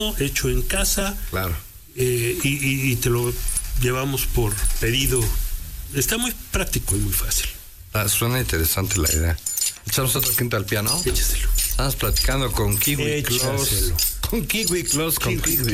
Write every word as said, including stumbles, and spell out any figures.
hecho en casa. Claro. Eh, y, y, y te lo llevamos por pedido. Está muy práctico y muy fácil. Ah, suena interesante la idea. ¿Echamos otro quinto al piano? Échaselo. Estamos platicando con Kiwi Claus. Échaselo. Con Kiwi Claus, con Kiwi.